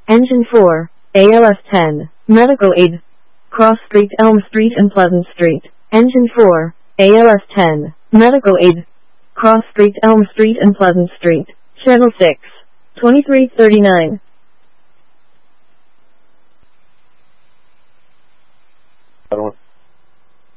Engine 4, ALS 10, Medical Aid. Cross Street, Elm Street and Pleasant Street. Engine 4, ALS 10, Medical Aid. Cross Street, Elm Street and Pleasant Street. Channel 6, 2339.